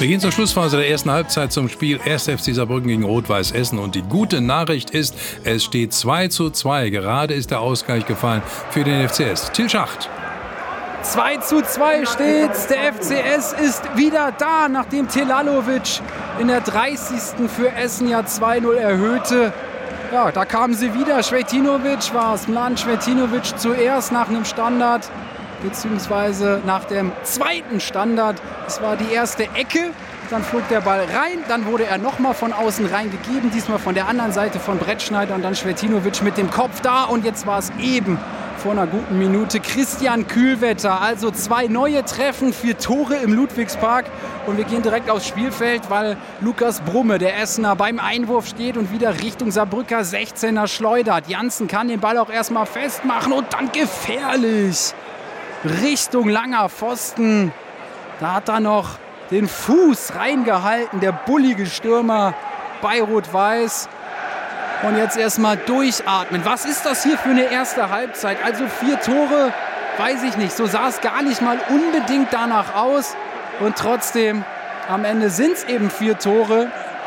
Wir gehen zur Schlussphase der ersten Halbzeit zum Spiel 1. FC Saarbrücken gegen Rot-Weiß Essen. Und die gute Nachricht ist, es steht 2:2. Gerade ist der Ausgleich gefallen für den FCS. Till Schacht. 2:2 steht's. Der FCS ist wieder da, nachdem Telalovic in der 30. für Essen ja 2:0 erhöhte. Ja, da kamen sie wieder. Cvetinovic war es. Mladen Cvetinovic zuerst nach einem Standard, beziehungsweise nach dem zweiten Standard. Es war die erste Ecke. Dann flog der Ball rein. Dann wurde er nochmal von außen reingegeben. Diesmal von der anderen Seite von Brettschneider. Und dann Cvetinovic mit dem Kopf da. Und jetzt war es eben vor einer guten Minute Christian Kühlwetter. Also 2 neue Treffen, 4 Tore im Ludwigspark. Und wir gehen direkt aufs Spielfeld, weil Lukas Brumme, der Essener, beim Einwurf steht und wieder Richtung Saarbrücker 16er schleudert. Janssen kann den Ball auch erstmal festmachen und dann gefährlich Richtung langer Pfosten. Da hat er noch den Fuß reingehalten, der bullige Stürmer bei Rot-Weiß. Und jetzt erstmal durchatmen. Was ist das hier für eine erste Halbzeit? Also 4 Tore, weiß ich nicht. So sah es gar nicht mal unbedingt danach aus. Und trotzdem, am Ende sind es eben 4 Tore.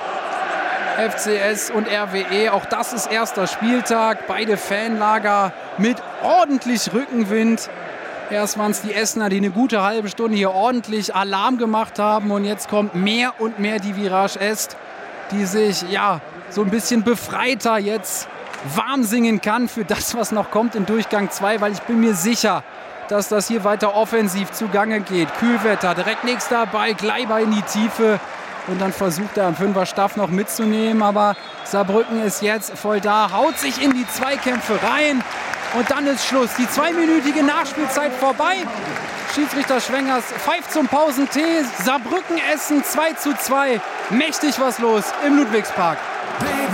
FCS und RWE, auch das ist erster Spieltag. Beide Fanlager mit ordentlich Rückenwind. Erst waren es die Essener, die eine gute halbe Stunde hier ordentlich Alarm gemacht haben. Und jetzt kommt mehr und mehr die Virage Est, die sich so ein bisschen befreiter jetzt warm singen kann für das, was noch kommt in Durchgang 2, weil ich bin mir sicher, dass das hier weiter offensiv zugange geht. Kühlwetter, direkt nächster Ball, Gleiber in die Tiefe und dann versucht er am 5er Staff noch mitzunehmen, aber Saarbrücken ist jetzt voll da, haut sich in die Zweikämpfe rein und dann ist Schluss. Die 2-minütige Nachspielzeit vorbei. Schiedsrichter Schwengers pfeift zum Pausentee. Saarbrücken Essen 2:2. Mächtig was los im Ludwigspark. Baby.